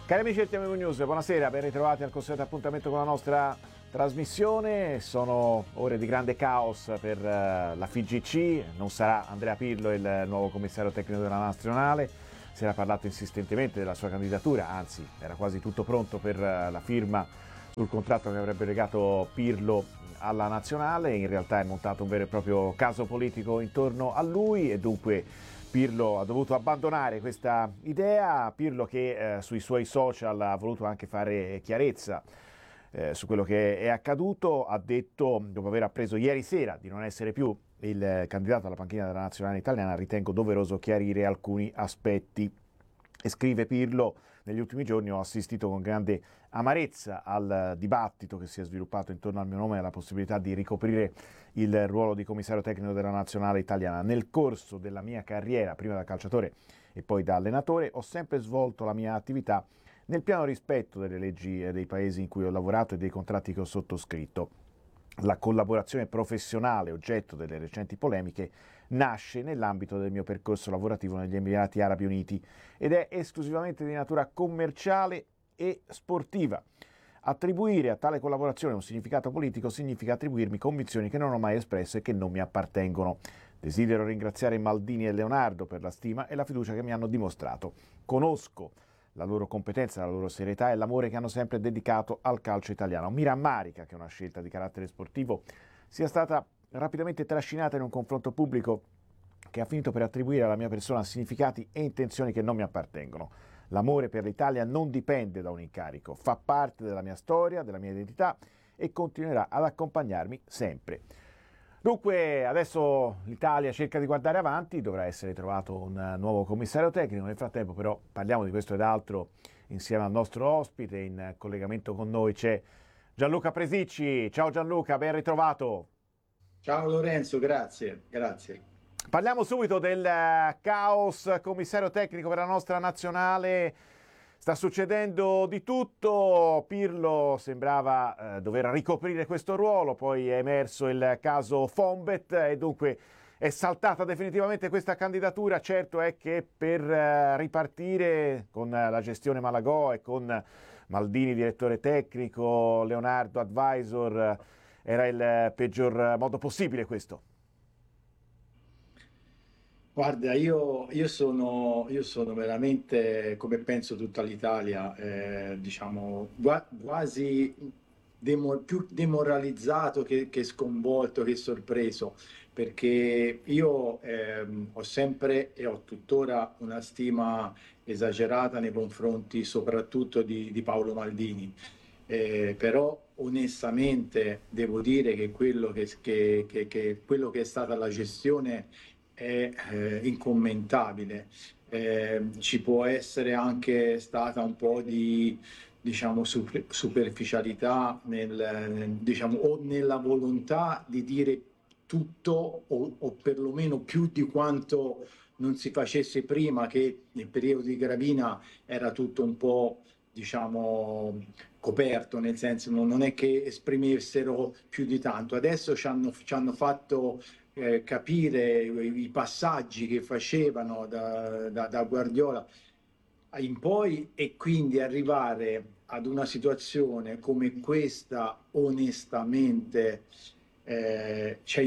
Cari amici del TMV News, buonasera, ben ritrovati al consueto appuntamento con la nostra trasmissione. Sono ore di grande caos per la FIGC, non sarà Andrea Pirlo il nuovo commissario tecnico della nazionale, si era parlato insistentemente della sua candidatura, anzi era quasi tutto pronto per la firma sul contratto che avrebbe legato Pirlo alla nazionale. In realtà è montato un vero e proprio caso politico intorno a lui e dunque Pirlo ha dovuto abbandonare questa idea. Pirlo che sui suoi social ha voluto anche fare chiarezza su quello che è accaduto, ha detto, dopo aver appreso ieri sera di non essere più il candidato alla panchina della nazionale italiana, ritengo doveroso chiarire alcuni aspetti. E scrive Pirlo: negli ultimi giorni ho assistito con grande amarezza al dibattito che si è sviluppato intorno al mio nome e alla possibilità di ricoprire il ruolo di commissario tecnico della nazionale italiana. Nel corso della mia carriera, prima da calciatore e poi da allenatore, ho sempre svolto la mia attività nel pieno rispetto delle leggi dei paesi in cui ho lavorato e dei contratti che ho sottoscritto. La collaborazione professionale, oggetto delle recenti polemiche, nasce nell'ambito del mio percorso lavorativo negli Emirati Arabi Uniti ed è esclusivamente di natura commerciale e sportiva. Attribuire a tale collaborazione un significato politico significa attribuirmi convinzioni che non ho mai espresso e che non mi appartengono. Desidero ringraziare Maldini e Leonardo per la stima e la fiducia che mi hanno dimostrato. Conosco la loro competenza, la loro serietà e l'amore che hanno sempre dedicato al calcio italiano. Mi rammarica che una scelta di carattere sportivo sia stata rapidamente trascinata in un confronto pubblico che ha finito per attribuire alla mia persona significati e intenzioni che non mi appartengono. L'amore per l'Italia non dipende da un incarico, fa parte della mia storia, della mia identità e continuerà ad accompagnarmi sempre. Dunque adesso l'Italia cerca di guardare avanti, dovrà essere trovato un nuovo commissario tecnico. Nel frattempo però parliamo di questo ed altro insieme al nostro ospite. In collegamento con noi c'è Gianluca Presicci. Ciao Gianluca, ben ritrovato. Ciao Lorenzo, grazie. Parliamo subito del caos commissario tecnico per la nostra nazionale. Sta succedendo di tutto. Pirlo sembrava dover ricoprire questo ruolo, poi è emerso il caso Fombet e dunque è saltata definitivamente questa candidatura. Certo è che per ripartire con la gestione Malagò e con Maldini direttore tecnico, Leonardo advisor, era il peggior modo possibile questo. Guarda, io sono veramente, come penso tutta l'Italia, diciamo, quasi più demoralizzato che sconvolto, che sorpreso, perché io ho sempre e ho tuttora una stima esagerata nei confronti soprattutto di Paolo Maldini. Però onestamente devo dire che quello che è stata la gestione è incommentabile. Ci può essere anche stata un po' di, diciamo, superficialità diciamo, o nella volontà di dire tutto o perlomeno più di quanto non si facesse prima, che nel periodo di Gravina era tutto un po', diciamo, coperto, nel senso non è che esprimessero più di tanto. Adesso ci hanno fatto capire i passaggi che facevano da Guardiola in poi e quindi arrivare ad una situazione come questa, onestamente, c'è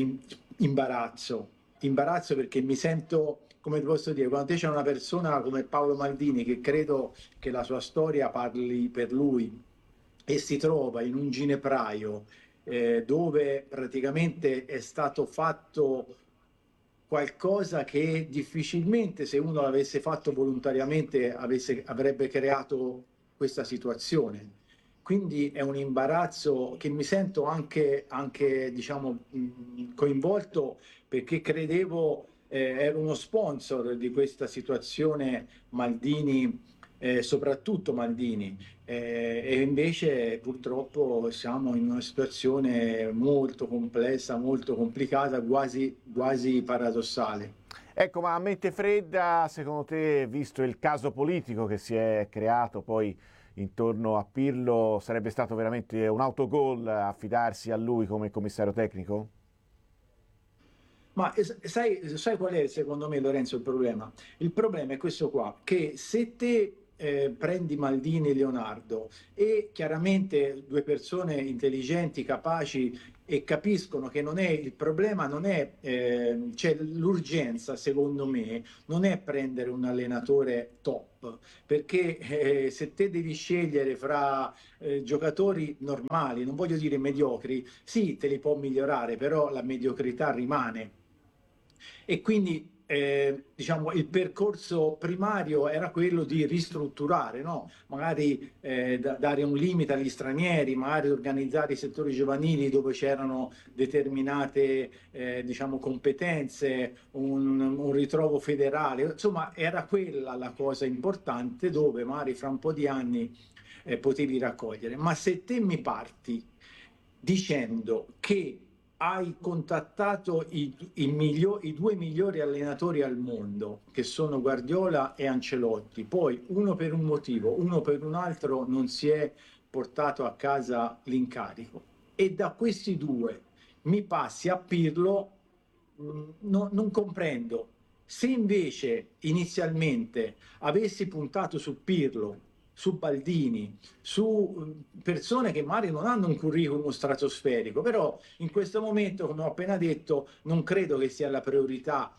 imbarazzo perché mi sento, come ti posso dire, quando te c'è una persona come Paolo Maldini, che credo che la sua storia parli per lui, e si trova in un ginepraio dove praticamente è stato fatto qualcosa che difficilmente, se uno l'avesse fatto volontariamente, avrebbe creato questa situazione. Quindi è un imbarazzo che mi sento anche diciamo, coinvolto, perché credevo ero uno sponsor di questa situazione Maldini, soprattutto Maldini, e invece purtroppo siamo in una situazione molto complessa, molto complicata, quasi paradossale. Ecco, ma a mente fredda, secondo te, visto il caso politico che si è creato poi intorno a Pirlo, sarebbe stato veramente un autogol affidarsi a lui come commissario tecnico? Ma sai qual è secondo me, Lorenzo, il problema? Il problema è questo qua, che se te prendi Maldini e Leonardo, e chiaramente due persone intelligenti, capaci, e capiscono che non è il problema, non è, cioè l'urgenza, secondo me, non è prendere un allenatore top, perché se te devi scegliere fra giocatori normali, non voglio dire mediocri, sì, te li può migliorare, però la mediocrità rimane. E quindi diciamo, il percorso primario era quello di ristrutturare, no? Magari dare un limite agli stranieri, magari organizzare i settori giovanili dove c'erano determinate diciamo, competenze, un ritrovo federale, insomma era quella la cosa importante dove magari fra un po' di anni potevi raccogliere. Ma se te mi parti dicendo che hai contattato i due migliori allenatori al mondo, che sono Guardiola e Ancelotti, poi uno per un motivo, uno per un altro non si è portato a casa l'incarico, e da questi due mi passi a Pirlo, non comprendo. Se invece inizialmente avessi puntato su Pirlo, su Baldini, su persone che magari non hanno un curriculum stratosferico, però in questo momento, come ho appena detto, non credo che sia la priorità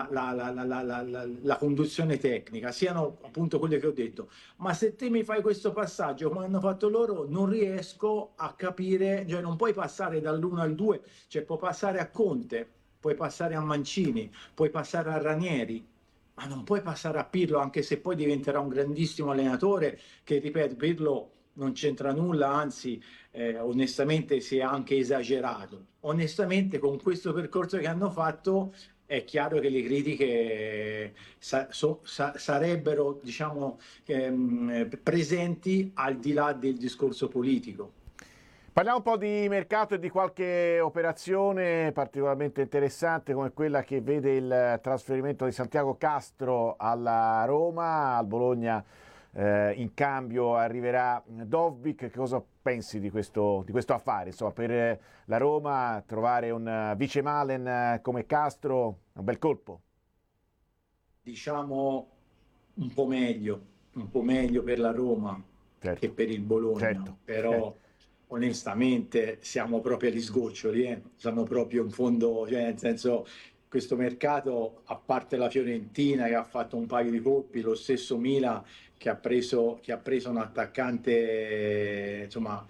la conduzione tecnica, siano appunto quelle che ho detto. Ma se te mi fai questo passaggio come hanno fatto loro, non riesco a capire, cioè non puoi passare dall'1 al 2, cioè puoi passare a Conte, puoi passare a Mancini, puoi passare a Ranieri, ma non puoi passare a Pirlo, anche se poi diventerà un grandissimo allenatore, che ripeto, Pirlo non c'entra nulla, anzi onestamente si è anche esagerato. Onestamente con questo percorso che hanno fatto è chiaro che le critiche sarebbero, diciamo, presenti al di là del discorso politico. Parliamo un po' di mercato e di qualche operazione particolarmente interessante come quella che vede il trasferimento di Santiago Castro alla Roma. Al Bologna in cambio arriverà Dovbyk. Che cosa pensi di questo affare? Insomma, per la Roma trovare un vice Malen come Castro è un bel colpo. Diciamo un po' meglio per la Roma che Certo, per il Bologna, certo. però onestamente siamo proprio agli sgoccioli, siamo proprio in fondo, cioè nel senso questo mercato, a parte la Fiorentina che ha fatto un paio di colpi, lo stesso Milan che ha preso un attaccante insomma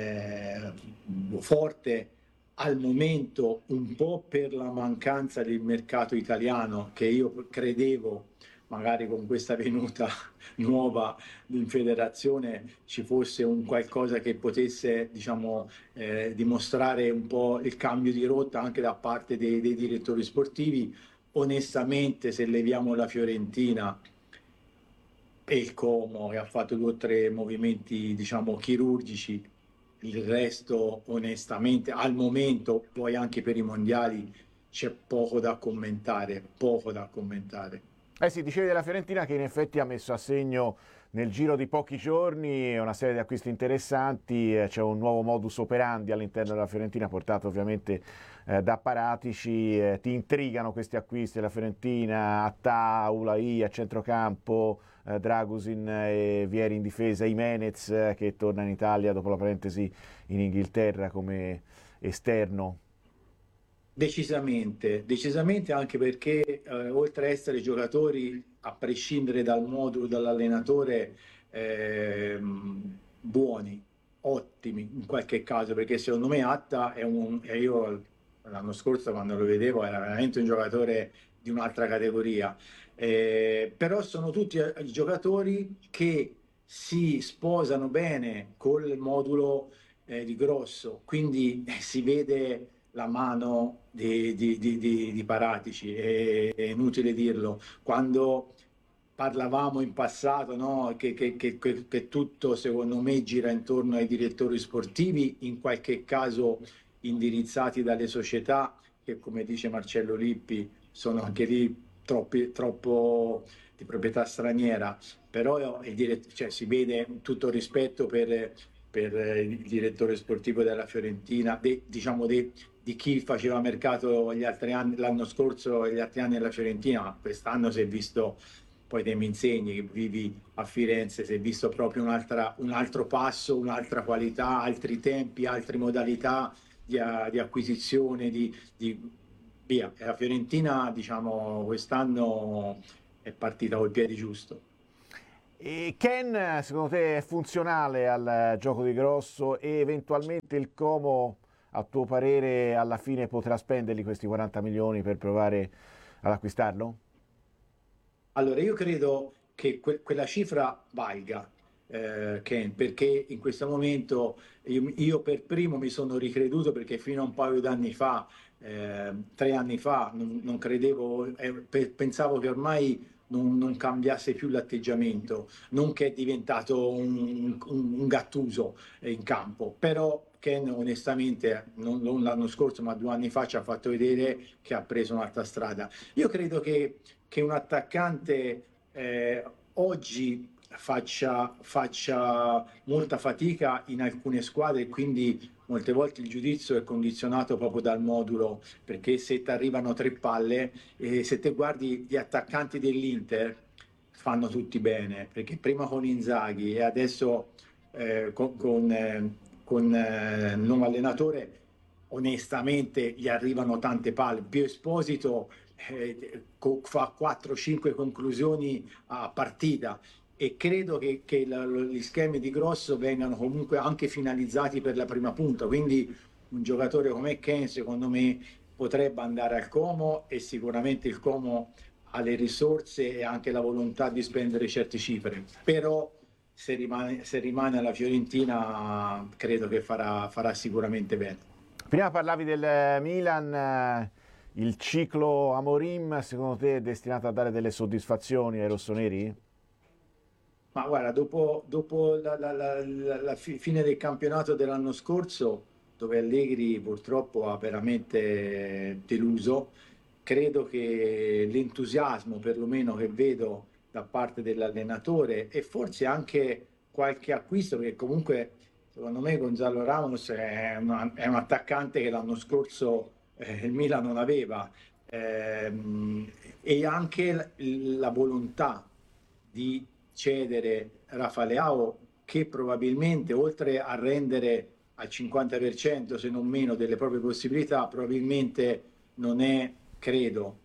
forte al momento, un po' per la mancanza del mercato italiano, che io credevo magari con questa venuta nuova in federazione ci fosse un qualcosa che potesse, diciamo, dimostrare un po' il cambio di rotta anche da parte dei direttori sportivi. Onestamente, se leviamo la Fiorentina e il Como, che ha fatto due o tre movimenti, diciamo, chirurgici, il resto, onestamente, al momento, poi anche per i mondiali, c'è poco da commentare, poco da commentare. Eh sì, dicevi della Fiorentina che in effetti ha messo a segno nel giro di pochi giorni una serie di acquisti interessanti, c'è un nuovo modus operandi all'interno della Fiorentina portato ovviamente da Paratici. Ti intrigano questi acquisti della Fiorentina? Attà, Ulai a centrocampo, Dragusin e Vieri in difesa, Jimenez che torna in Italia dopo la parentesi in Inghilterra come esterno. Decisamente, decisamente, anche perché oltre a essere giocatori, a prescindere dal modulo, dall'allenatore, buoni, ottimi in qualche caso, perché secondo me Atta e io l'anno scorso quando lo vedevo era veramente un giocatore di un'altra categoria. Però sono tutti giocatori che si sposano bene col modulo di Grosso, quindi si vede la mano di Paratici, è inutile dirlo. Quando parlavamo in passato, no, che tutto secondo me gira intorno ai direttori sportivi, in qualche caso indirizzati dalle società, che come dice Marcello Lippi sono anche lì troppo di proprietà straniera, però cioè, si vede tutto il rispetto per il direttore sportivo della Fiorentina, diciamo di chi faceva mercato gli altri anni, l'anno scorso e gli altri anni alla Fiorentina, ma quest'anno si è visto poi te mi insegni che vivi a Firenze, si è visto proprio un altro passo, un'altra qualità, altri tempi, altre modalità di acquisizione, via. E la Fiorentina, diciamo, quest'anno è partita col piede giusto. E Ken, secondo te è funzionale al gioco di Grosso e eventualmente il Como, a tuo parere, alla fine potrà spenderli questi 40 milioni per provare ad acquistarlo? Allora, io credo che quella cifra valga, Ken, perché in questo momento io per primo mi sono ricreduto perché fino a un paio d'anni fa, 3 anni fa, non credevo, pensavo che ormai non cambiasse più l'atteggiamento, non che è diventato un Gattuso in campo, però Ken onestamente non l'anno scorso ma 2 anni fa ci ha fatto vedere che ha preso un'altra strada. Io credo che un attaccante oggi faccia molta fatica in alcune squadre e quindi molte volte il giudizio è condizionato proprio dal modulo, perché se ti arrivano 3 palle, se te guardi gli attaccanti dell'Inter fanno tutti bene, perché prima con Inzaghi e adesso con il nuovo allenatore onestamente gli arrivano tante palle. Più Esposito fa 4-5 conclusioni a partita e credo che gli schemi di Grosso vengano comunque anche finalizzati per la prima punta, quindi un giocatore come Ken secondo me potrebbe andare al Como e sicuramente il Como ha le risorse e anche la volontà di spendere certe cifre, però se rimane alla Fiorentina credo che farà sicuramente bene. Prima parlavi del Milan, il ciclo Amorim secondo te è destinato a dare delle soddisfazioni ai rossoneri? Ma guarda, dopo la fine del campionato dell'anno scorso, dove Allegri purtroppo ha veramente deluso, credo che l'entusiasmo, perlomeno che vedo da parte dell'allenatore e forse anche qualche acquisto, perché comunque secondo me Gonzalo Ramos è un attaccante che l'anno scorso il Milan non aveva, e anche la volontà di cedere Rafa Leao che probabilmente oltre a rendere al 50% se non meno delle proprie possibilità probabilmente non è, credo,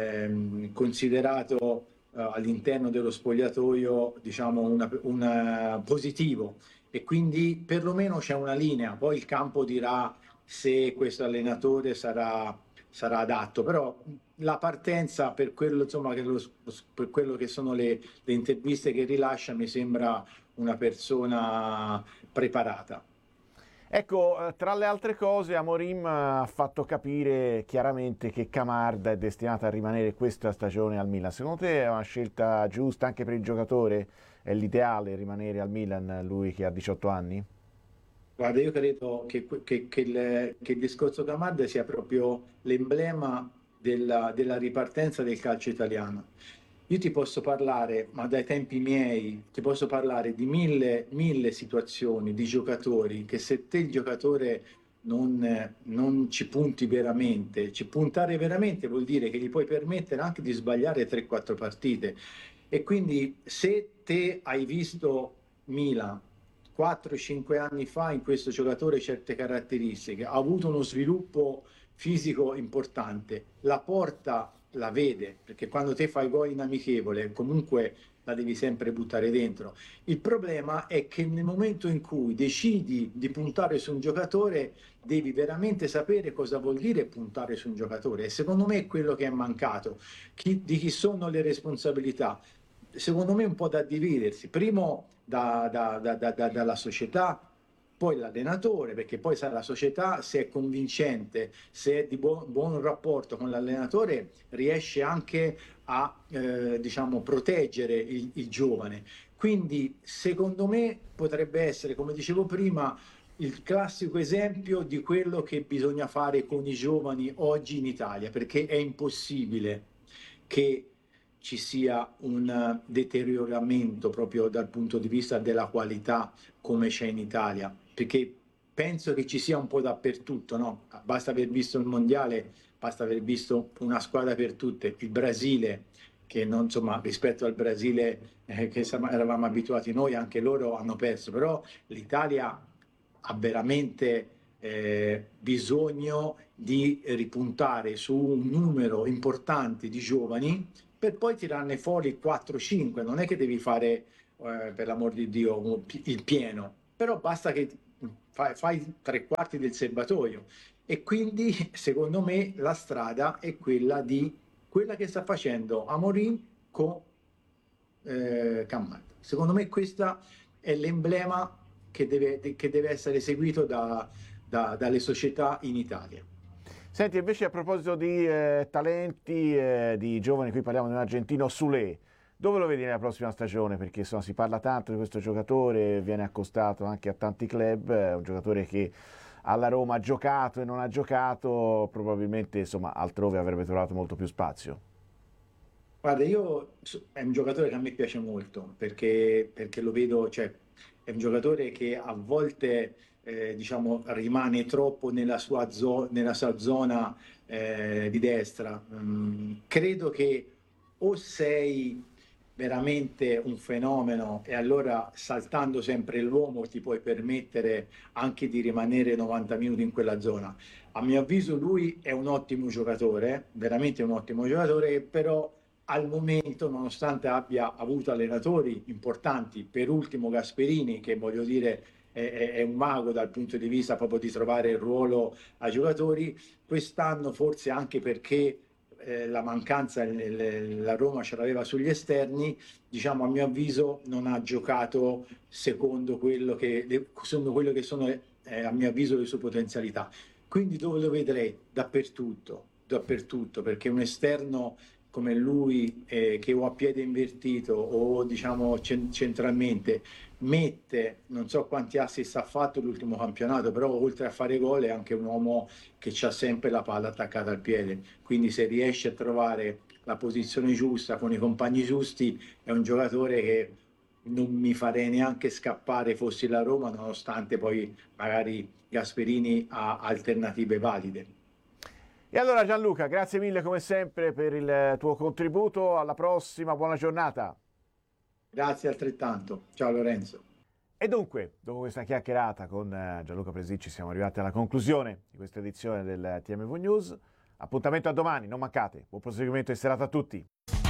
considerato all'interno dello spogliatoio diciamo una positivo e quindi perlomeno c'è una linea, poi il campo dirà se questo allenatore sarà adatto, però la partenza per quello, insomma, per quello che sono le interviste che rilascia mi sembra una persona preparata. Ecco, tra le altre cose, Amorim ha fatto capire chiaramente che Camarda è destinato a rimanere questa stagione al Milan. Secondo te è una scelta giusta anche per il giocatore? È l'ideale rimanere al Milan, lui che ha 18 anni? Guarda, io credo che il discorso Camarda sia proprio l'emblema della ripartenza del calcio italiano. Io ti posso parlare, ma dai tempi miei, ti posso parlare di mille situazioni di giocatori che se te il giocatore non ci punti veramente, ci puntare veramente vuol dire che gli puoi permettere anche di sbagliare 3-4 partite. E quindi se te hai visto Milan 4-5 anni fa in questo giocatore certe caratteristiche, ha avuto uno sviluppo fisico importante, la porta la vede, perché quando te fai gol in amichevole comunque la devi sempre buttare dentro. Il problema è che nel momento in cui decidi di puntare su un giocatore, devi veramente sapere cosa vuol dire puntare su un giocatore. E secondo me è quello che è mancato. Di chi sono le responsabilità? Secondo me un po' da dividersi. Primo dalla società, poi l'allenatore, perché poi sa, la società se è convincente, se è di buon rapporto con l'allenatore, riesce anche a diciamo, proteggere il giovane. Quindi secondo me potrebbe essere, come dicevo prima, il classico esempio di quello che bisogna fare con i giovani oggi in Italia, perché è impossibile che ci sia un deterioramento proprio dal punto di vista della qualità come c'è in Italia, perché penso che ci sia un po' dappertutto, no? Basta aver visto il mondiale, basta aver visto una squadra per tutte, il Brasile, che non, insomma, rispetto al Brasile che eravamo abituati noi, anche loro hanno perso, però l'Italia ha veramente bisogno di ripuntare su un numero importante di giovani per poi tirarne fuori 4-5, non è che devi fare per l'amor di Dio il pieno, però basta che fai 3/4 del serbatoio e quindi secondo me la strada è quella che sta facendo Amorim con Cammata. Secondo me questo è l'emblema che deve essere seguito dalle società in Italia. Senti, invece a proposito di talenti, di giovani, qui parliamo di un argentino, Sule, dove lo vedi nella prossima stagione? Perché insomma, si parla tanto di questo giocatore, viene accostato anche a tanti club, è un giocatore che alla Roma ha giocato e non ha giocato, probabilmente insomma, altrove avrebbe trovato molto più spazio. Guarda, è un giocatore che a me piace molto perché lo vedo, cioè, è un giocatore che a volte diciamo, rimane troppo nella sua zona di destra. Credo che o sei veramente un fenomeno e allora saltando sempre l'uomo ti puoi permettere anche di rimanere 90 minuti in quella zona. A mio avviso lui è un ottimo giocatore, veramente un ottimo giocatore, però al momento, nonostante abbia avuto allenatori importanti, per ultimo Gasperini, che voglio dire è un mago dal punto di vista proprio di trovare il ruolo ai giocatori, quest'anno forse anche perché la mancanza la Roma ce l'aveva sugli esterni, diciamo a mio avviso non ha giocato secondo quello che sono a mio avviso le sue potenzialità. Quindi dove lo vedrei? Dappertutto, dappertutto, perché un esterno come lui che o a piede invertito o diciamo centralmente mette non so quanti assist ha fatto l'ultimo campionato, però oltre a fare gol è anche un uomo che ha sempre la palla attaccata al piede, quindi se riesce a trovare la posizione giusta con i compagni giusti è un giocatore che non mi farei neanche scappare fossi la Roma, nonostante poi magari Gasperini ha alternative valide. E allora Gianluca, grazie mille come sempre per il tuo contributo, alla prossima, buona giornata. Grazie altrettanto, ciao Lorenzo. E dunque, dopo questa chiacchierata con Gianluca Presicci siamo arrivati alla conclusione di questa edizione del TMV News. Appuntamento a domani, non mancate. Buon proseguimento di serata a tutti.